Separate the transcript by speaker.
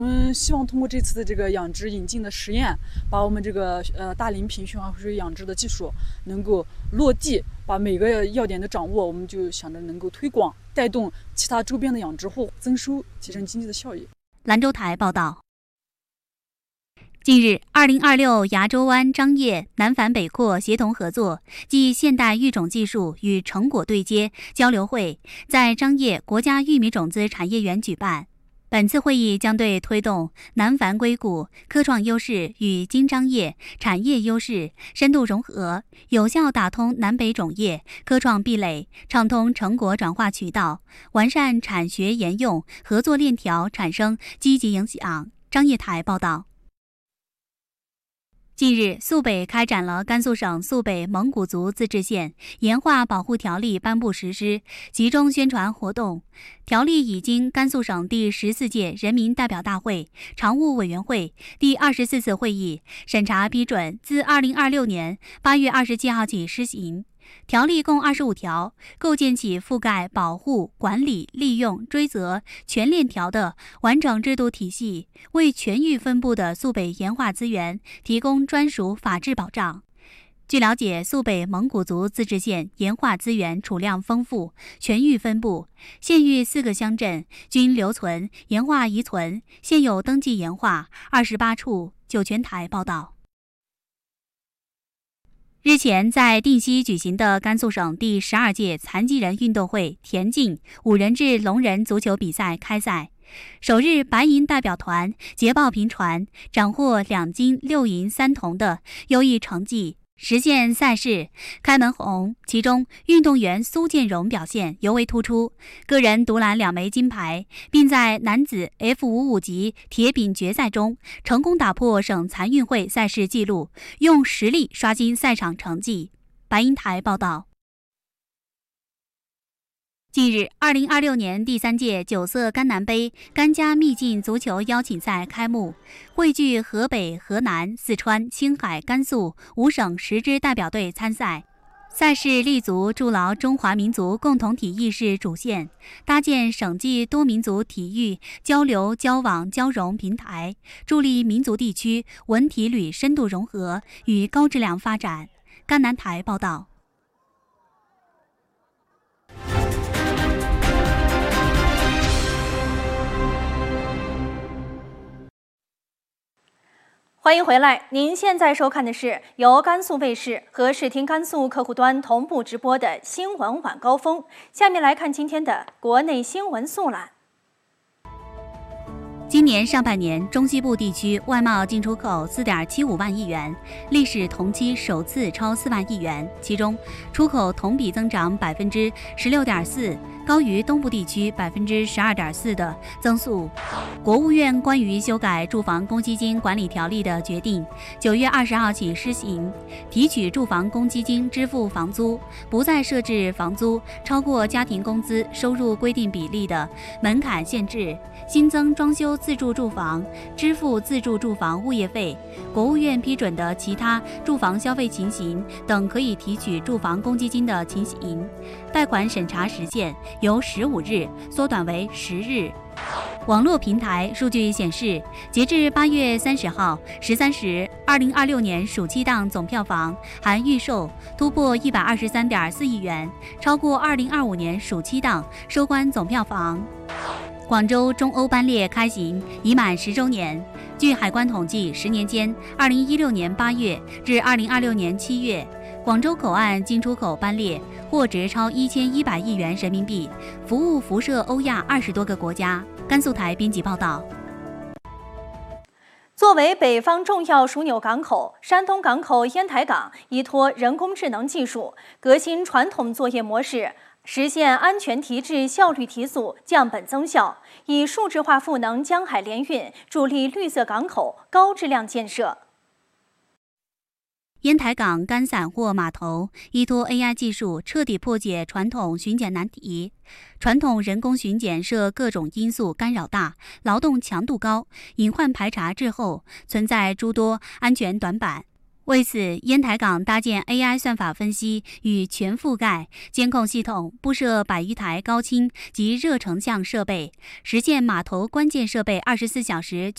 Speaker 1: 希望通过这次的这个养殖引进的实验，把我们这个大鳞平循环水养殖的技术能够落地，把每个要点的掌握，我们就想着能够推广，带动其他周边的养殖户增收，提升经济的效益。
Speaker 2: 兰州台报道。近日，2026牙洲湾张掖南繁北扩协同合作暨现代育种技术与成果对接交流会在张掖国家玉米种子产业园举办。本次会议将对推动南繁硅谷科创优势与京张掖产业优势深度融合，有效打通南北种业科创壁垒，畅通成果转化渠道，完善产学研用合作链条产生积极影响。张掖台报道。近日，肃北开展了甘肃省肃北蒙古族自治县岩画保护条例颁布实施集中宣传活动。条例已经甘肃省第14届人民代表大会常务委员会第24次会议审查批准，自2026年8月27号起施行。条例共25条，构建起覆盖保护、管理、利用、追责全链条的完整制度体系，为全域分布的肃北岩画资源提供专属法治保障。据了解，肃北蒙古族自治县岩画资源储量丰富，全域分布，县域4个乡镇均留存岩画遗存，现有登记岩画28处。酒泉台报道。日前，在定西举行的甘肃省第12届残疾人运动会田径5人制龙人足球比赛开赛，首日白银代表团捷报频传，斩获2金6银3铜的优异成绩，实现赛事开门红。其中，运动员苏建荣表现尤为突出，个人独揽2枚金牌，并在男子 F55级铁饼决赛中成功打破省残运会赛事纪录，用实力刷新赛场成绩。白银台报道。近日，2026年第3届9色甘南杯甘家秘境足球邀请赛开幕，汇聚河北、河南、四川、青海、甘肃5省10支代表队参赛。赛事立足筑牢中华民族共同体意识主线，搭建省际多民族体育交流、交往、交融平台，助力民族地区文体旅深度融合与高质量发展。甘南台报道。
Speaker 3: 欢迎回来，您现在收看的是由甘肃卫视和视听甘肃客户端同步直播的新闻晚高峰。下面来看今天的国内新闻速览。
Speaker 2: 今年上半年，中西部地区外贸进出口4.75万亿元，历史同期首次超4万亿元，其中出口同比增长16.4%，高于东部地区12.4%的增速。国务院关于修改住房公积金管理条例的决定9月20号起施行，提取住房公积金支付房租，不再设置房租超过家庭工资收入规定比例的门槛限制，新增装修自住住房支付自住住房物业费，国务院批准的其他住房消费情形等可以提取住房公积金的情形，贷款审查时限由15日缩短为10日。网络平台数据显示，截至8月30号13时，2026年暑期档总票房含预售突破123.4亿元，超过2025年暑期档收官总票房。广州中欧班列开行已满10周年。据海关统计，10年间，2016年8月至2026年7月，广州口岸进出口班列货值超1100亿元人民币，服务辐射欧亚20多个国家。甘肃台编辑报道。
Speaker 3: 作为北方重要枢纽港口，山东港口烟台港依托人工智能技术，革新传统作业模式，实现安全提质、效率提速、降本增效，以数字化赋能江海联运，助力绿色港口高质量建设。
Speaker 2: 烟台港干散货码头依托 AI 技术，彻底破解传统巡检难题。传统人工巡检受各种因素干扰大，劳动强度高，隐患排查滞后，存在诸多安全短板。为此，烟台港搭建 AI 算法分析与全覆盖监控系统，布设100余台高清及热成像设备，实现码头关键设备24小时